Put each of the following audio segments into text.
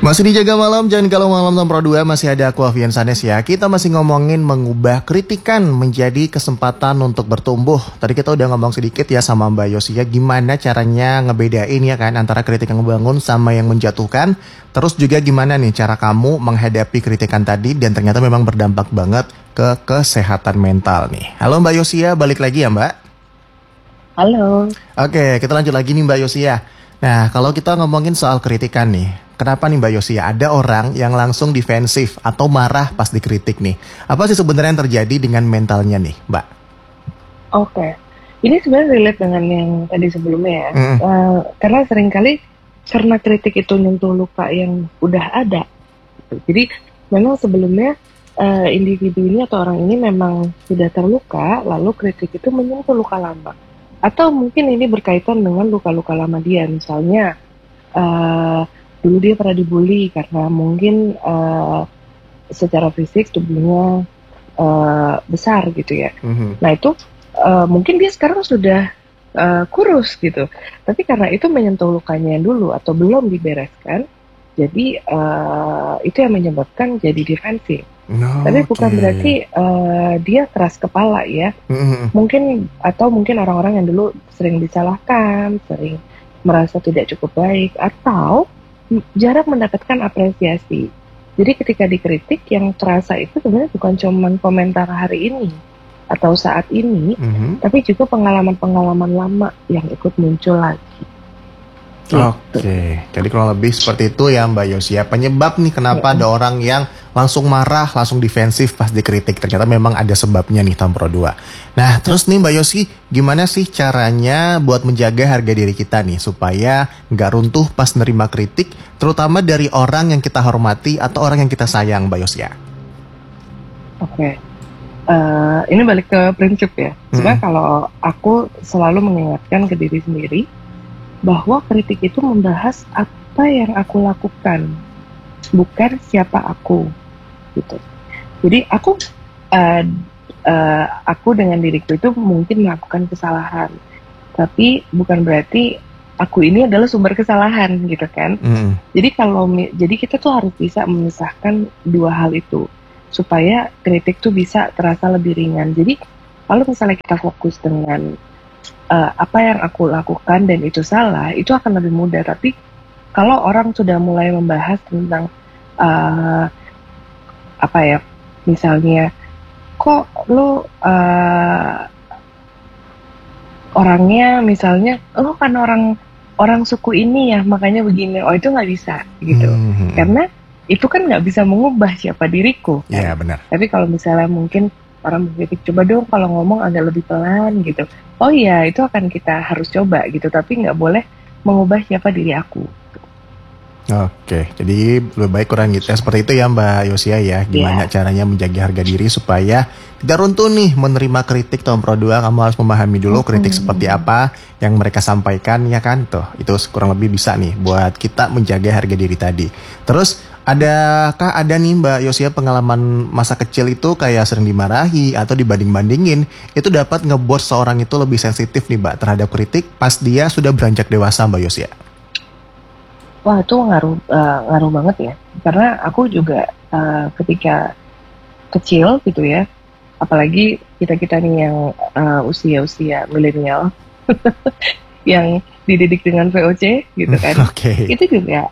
Masih dijaga malam, jangan kalau malam nomor 2 masih ada aku Avian Sanes ya. Kita masih ngomongin mengubah kritikan menjadi kesempatan untuk bertumbuh. Tadi kita udah ngomong sedikit ya sama Mbak Yosia gimana caranya ngebedain ya kan antara kritik yang membangun sama yang menjatuhkan. Terus juga gimana nih cara kamu menghadapi kritikan tadi dan ternyata memang berdampak banget ke kesehatan mental nih. Halo Mbak Yosia, balik lagi ya Mbak. Halo. Oke, kita lanjut lagi nih Mbak Yosia. Nah, kalau kita ngomongin soal kritikan nih, kenapa nih Mbak Yosia ada orang yang langsung defensif atau marah pas dikritik nih? Apa sih sebenarnya yang terjadi dengan mentalnya nih, Mbak? Oke. Ini sebenarnya relate dengan yang tadi sebelumnya ya. Mm. Karena seringkali karena kritik itu nyentuh luka yang udah ada. Jadi memang sebelumnya individu ini atau orang ini memang sudah terluka, lalu kritik itu menyentuh luka lama. Atau mungkin ini berkaitan dengan luka-luka lama dia. Misalnya dulu dia pernah dibully karena mungkin secara fisik tubuhnya besar gitu ya. Mm-hmm. Nah itu mungkin dia sekarang sudah kurus gitu. Tapi karena itu menyentuh lukanya dulu atau belum dibereskan, jadi itu yang menyebabkan jadi defensif. Tapi bukan berarti dia keras kepala ya. Mungkin orang-orang yang dulu sering disalahkan, sering merasa tidak cukup baik atau jarang mendapatkan apresiasi. Jadi ketika dikritik yang terasa itu sebenarnya bukan cuma komentar hari ini atau saat ini, tapi juga pengalaman-pengalaman lama yang ikut muncul lagi. Oke, jadi kurang lebih seperti itu ya Mbak Yosia. Penyebab nih kenapa ada orang yang langsung marah, langsung defensif pas dikritik. Ternyata memang ada sebabnya nih tahun Pro 2. Nah terus nih Mbak Yosi, gimana sih caranya buat menjaga harga diri kita nih supaya nggak runtuh pas nerima kritik, terutama dari orang yang kita hormati atau orang yang kita sayang Mbak Yosia? Oke. Ini balik ke prinsip ya. Sebenarnya kalau aku selalu mengingatkan ke diri sendiri bahwa kritik itu membahas apa yang aku lakukan, bukan siapa aku, gitu. Jadi aku dengan diriku itu mungkin melakukan kesalahan, tapi bukan berarti aku ini adalah sumber kesalahan, gitu kan? Jadi kita tuh harus bisa memisahkan dua hal itu supaya kritik tuh bisa terasa lebih ringan. Jadi kalau misalnya kita fokus dengan apa yang aku lakukan dan itu salah, itu akan lebih mudah. Tapi kalau orang sudah mulai membahas tentang misalnya kok lu orangnya misalnya kan orang suku ini ya makanya begini, itu nggak bisa gitu. Karena itu kan nggak bisa mengubah siapa diriku. Iya benar. Tapi kalau misalnya mungkin orang berkritik, coba dong kalau ngomong agak lebih pelan gitu. Oh iya, itu akan kita harus coba gitu. Tapi nggak boleh mengubah siapa diri aku. Oke, jadi lebih baik kurang gitu ya. Seperti itu ya Mbak Yosia ya. Gimana caranya menjaga harga diri supaya tidak runtuh nih menerima kritik tahun Pro 2. Kamu harus memahami dulu kritik seperti apa yang mereka sampaikan ya kan. Tuh, itu kurang lebih bisa nih buat kita menjaga harga diri tadi. Terus adakah ada nih Mbak Yosia pengalaman masa kecil itu kayak sering dimarahi atau dibanding-bandingin, itu dapat ngebuat seorang itu lebih sensitif nih Mbak terhadap kritik pas dia sudah beranjak dewasa Mbak Yosia? Wah itu ngaruh banget ya, karena aku juga ketika kecil gitu ya, apalagi kita nih yang usia milenial yang dididik dengan VOC gitu kan, itu juga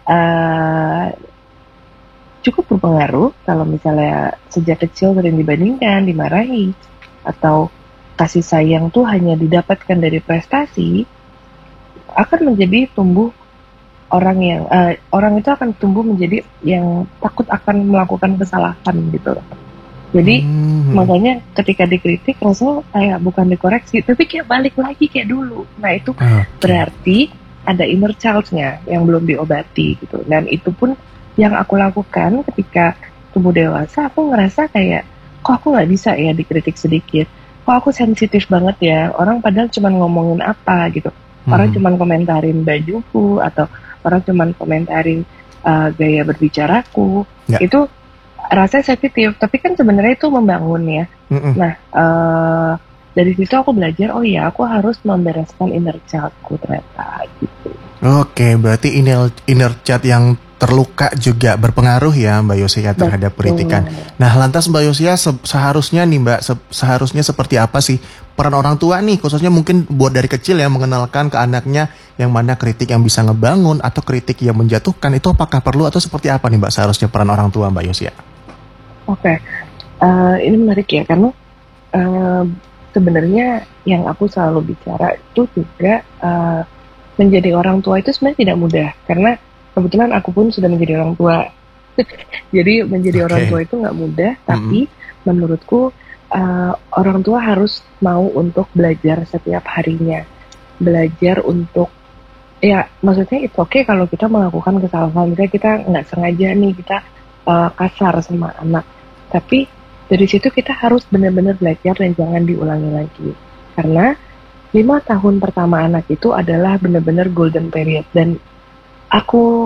cukup berpengaruh kalau misalnya sejak kecil sering dibandingkan, dimarahi, atau kasih sayang tuh hanya didapatkan dari prestasi, akan menjadi tumbuh orang itu akan tumbuh menjadi yang takut akan melakukan kesalahan gitu. Jadi makanya ketika dikritik rasanya kayak bukan dikoreksi, tapi kayak balik lagi kayak dulu. Nah itu berarti ada inner child-nya yang belum diobati gitu. Dan itu pun yang aku lakukan ketika tumbuh dewasa, aku ngerasa kayak, kok aku nggak bisa ya dikritik sedikit, kok aku sensitif banget ya, orang padahal cuma ngomongin apa gitu, orang cuma komentarin bajuku, atau orang cuma komentarin gaya berbicaraku, itu rasanya sensitif, tapi kan sebenarnya itu membangun ya. Nah, dari situ aku belajar, oh iya aku harus membereskan inner childku ternyata gitu. Oke, berarti inner child yang terluka juga berpengaruh ya Mbak Yosia terhadap kritikan. Nah lantas Mbak Yosia seharusnya nih Mbak, seharusnya seperti apa sih peran orang tua nih, khususnya mungkin buat dari kecil ya, mengenalkan ke anaknya yang mana kritik yang bisa ngebangun atau kritik yang menjatuhkan, itu apakah perlu atau seperti apa nih Mbak seharusnya peran orang tua Mbak Yosia? Oke. Ini menarik ya, karena sebenarnya yang aku selalu bicara itu juga menjadi orang tua itu sebenarnya tidak mudah, karena kebetulan aku pun sudah menjadi orang tua. Jadi menjadi orang tua itu nggak mudah, tapi menurutku orang tua harus mau untuk belajar setiap harinya, belajar untuk, ya maksudnya itu oke kalau kita melakukan kesalahan, misalnya kita nggak sengaja nih kita kasar sama anak, tapi dari situ kita harus benar-benar belajar dan jangan diulangi lagi, karena 5 tahun pertama anak itu adalah benar-benar golden period, dan aku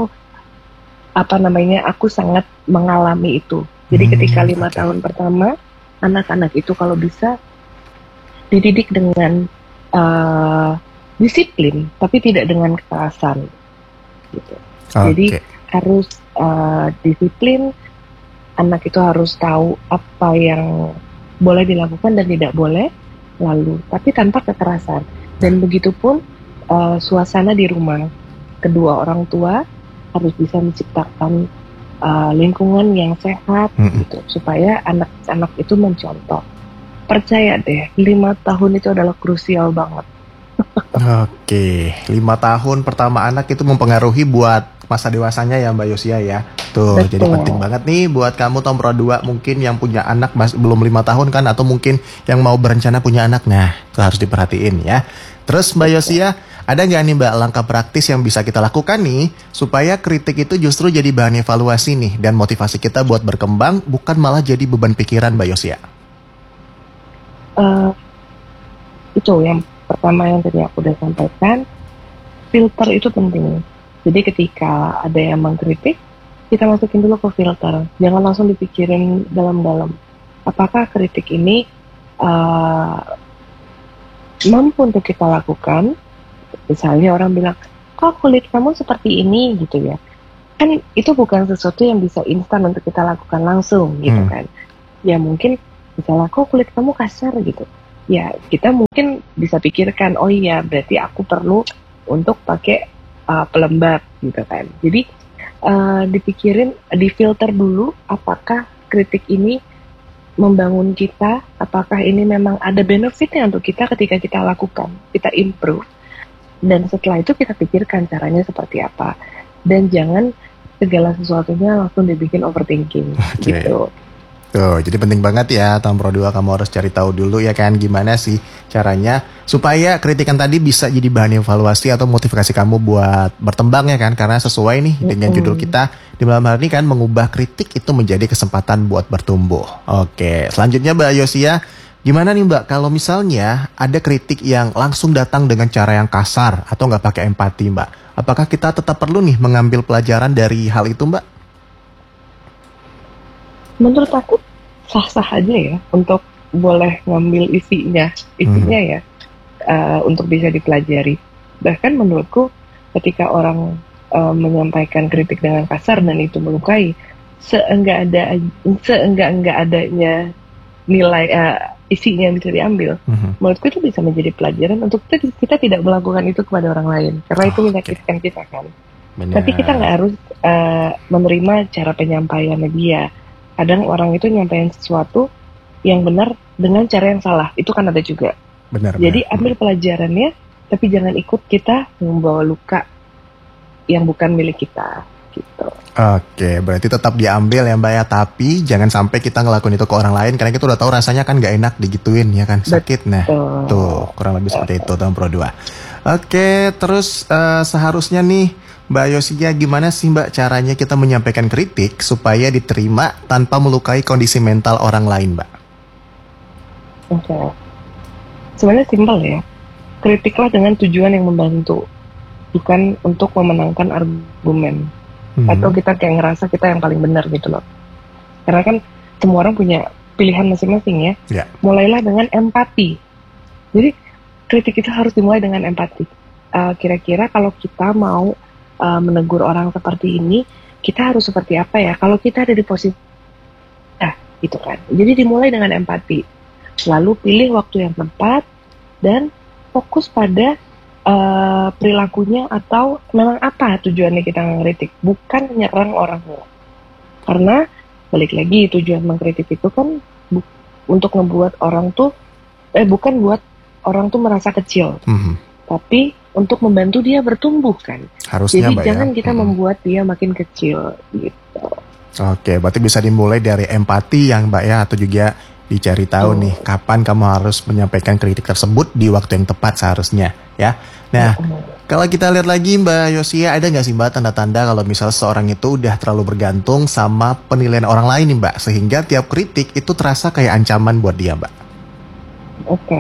sangat mengalami itu. Jadi ketika 5 tahun pertama, anak-anak itu kalau bisa dididik dengan disiplin, tapi tidak dengan kekerasan, gitu. Jadi harus disiplin, anak itu harus tahu apa yang boleh dilakukan dan tidak boleh, lalu tapi tanpa kekerasan. Dan begitupun suasana di rumah, kedua orang tua harus bisa menciptakan lingkungan yang sehat gitu, supaya anak-anak itu mencontoh. Percaya deh, 5 tahun itu adalah krusial banget. Oke, 5 tahun pertama anak itu mempengaruhi buat masa dewasanya ya Mbak Yosia ya. Tuh, Betul. Jadi penting banget nih buat kamu Tom Pro 2 mungkin yang punya anak belum 5 tahun kan, atau mungkin yang mau berencana punya anak. Nah, itu harus diperhatiin ya. Terus Mbak Yosia, ada nggak nih Mbak langkah praktis yang bisa kita lakukan nih supaya kritik itu justru jadi bahan evaluasi nih dan motivasi kita buat berkembang, bukan malah jadi beban pikiran Mbak Yosia? Itu yang pertama yang tadi aku udah sampaikan, filter itu penting. Jadi ketika ada yang mengkritik, kita masukin dulu ke filter, jangan langsung dipikirin dalam-dalam. Apakah kritik ini mampu untuk kita lakukan? Misalnya orang bilang, kok kulit kamu seperti ini gitu ya, kan itu bukan sesuatu yang bisa instan untuk kita lakukan langsung gitu kan. Ya mungkin misalnya, kok kulit kamu kasar gitu, ya kita mungkin bisa pikirkan, oh iya berarti aku perlu untuk pakai pelembab gitu kan. Jadi dipikirin, difilter dulu apakah kritik ini membangun kita, apakah ini memang ada benefitnya untuk kita ketika kita lakukan, kita improve, dan setelah itu kita pikirkan caranya seperti apa, dan jangan segala sesuatunya langsung dibikin overthinking gitu. Tuh, jadi penting banget ya Tom Pro 2, kamu harus cari tahu dulu ya kan gimana sih caranya supaya kritikan tadi bisa jadi bahan evaluasi atau motivasi kamu buat berkembang ya kan, karena sesuai nih dengan judul kita di malam hari ini kan, mengubah kritik itu menjadi kesempatan buat bertumbuh. Oke, selanjutnya Mbak Yosia, gimana nih Mbak kalau misalnya ada kritik yang langsung datang dengan cara yang kasar atau nggak pakai empati Mbak, apakah kita tetap perlu nih mengambil pelajaran dari hal itu Mbak? Menurut aku sah-sah aja ya untuk boleh ngambil isinya ya, untuk bisa dipelajari. Bahkan menurutku ketika orang menyampaikan kritik dengan kasar dan itu melukai, seenggak adanya nilai isinya yang bisa diambil, menurutku itu bisa menjadi pelajaran untuk kita tidak melakukan itu kepada orang lain, karena itu menyakitkan kita kan. Benar. Tapi kita nggak harus menerima cara penyampaiannya dia. Kadang orang itu nyampaikan sesuatu yang benar dengan cara yang salah, itu kan ada juga. Benar. Jadi ambil pelajarannya, tapi jangan ikut kita membawa luka yang bukan milik kita, gitu. Oke, berarti tetap diambil ya Mbak ya, tapi jangan sampai kita ngelakuin itu ke orang lain, karena kita udah tahu rasanya kan gak enak digituin ya kan, sakit. Nah, tuh kurang lebih seperti itu Tom Pro 2. Oke, terus seharusnya nih Mbak Yosia, gimana sih Mbak caranya kita menyampaikan kritik supaya diterima tanpa melukai kondisi mental orang lain Mbak? Oke. Sebenarnya simpel ya. Kritiklah dengan tujuan yang membantu, bukan untuk memenangkan argumen. Atau kita kayak ngerasa kita yang paling benar gitu loh. Karena kan semua orang punya pilihan masing-masing ya. Mulailah dengan empati. Jadi kritik itu harus dimulai dengan empati. Kira-kira kalau kita mau menegur orang seperti ini, kita harus seperti apa ya kalau kita ada di posisi gitu kan. Jadi dimulai dengan empati, lalu pilih waktu yang tepat dan fokus pada perilakunya atau memang apa tujuannya kita mengkritik, bukan menyerang orangnya. Karena balik lagi tujuan mengkritik itu kan untuk ngebuat orang tuh bukan buat orang tuh merasa kecil, tapi untuk membantu dia bertumbuh kan. Harusnya, jadi jangan kita membuat dia makin kecil gitu. Oke, berarti bisa dimulai dari empati yang Mbak ya, atau juga dicari tahu nih kapan kamu harus menyampaikan kritik tersebut di waktu yang tepat seharusnya ya. Nah, kalau kita lihat lagi Mbak Yosia, ada nggak sih Mbak tanda-tanda kalau misalnya seorang itu udah terlalu bergantung sama penilaian orang lain nih Mbak, sehingga tiap kritik itu terasa kayak ancaman buat dia Mbak? Oke.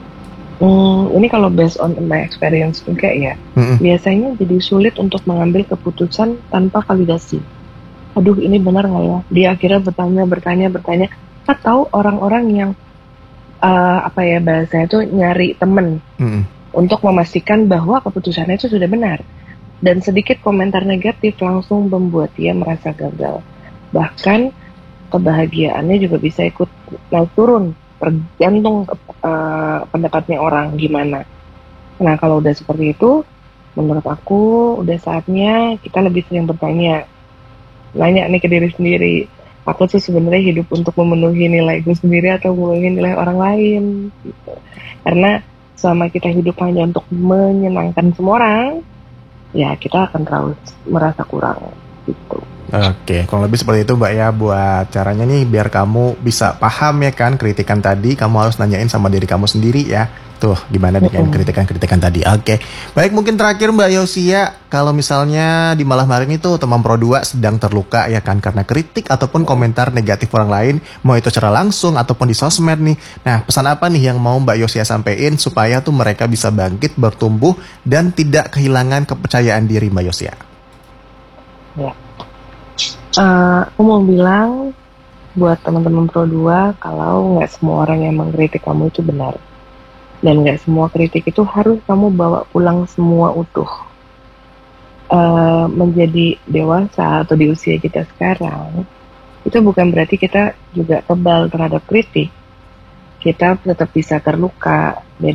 Ini kalau based on my experience juga ya, biasanya jadi sulit untuk mengambil keputusan tanpa validasi. Aduh ini benar nggak ya? Dia akhirnya bertanya. Atau orang-orang yang bahasanya itu nyari temen untuk memastikan bahwa keputusannya itu sudah benar. Dan sedikit komentar negatif langsung membuat dia merasa gagal. Bahkan kebahagiaannya juga bisa ikut naik turun, tergantung pendapatnya orang gimana. Nah kalau udah seperti itu, menurut aku udah saatnya kita lebih sering bertanya, nanya nih ke diri sendiri, aku tuh sebenarnya hidup untuk memenuhi nilaiku sendiri atau memenuhi nilai orang lain gitu. Karena selama kita hidup hanya untuk menyenangkan semua orang, ya kita akan terlalu merasa kurang gitu. Oke, kalau lebih seperti itu Mbak ya, buat caranya nih biar kamu bisa paham ya kan kritikan tadi, kamu harus nanyain sama diri kamu sendiri ya. Tuh, gimana dengan kritikan-kritikan tadi. Oke, baik, mungkin terakhir Mbak Yosia, kalau misalnya di malam hari ini tuh teman Pro 2 sedang terluka ya kan karena kritik ataupun komentar negatif orang lain, mau itu secara langsung ataupun di sosmed nih. Nah, pesan apa nih yang mau Mbak Yosia sampein supaya tuh mereka bisa bangkit, bertumbuh, dan tidak kehilangan kepercayaan diri Mbak Yosia? Ya. Aku mau bilang buat teman-teman Pro 2 kalau nggak semua orang yang mengkritik kamu itu benar. Dan gak semua kritik itu harus kamu bawa pulang semua utuh. Menjadi dewasa atau di usia kita sekarang, itu bukan berarti kita juga kebal terhadap kritik. Kita tetap bisa terluka,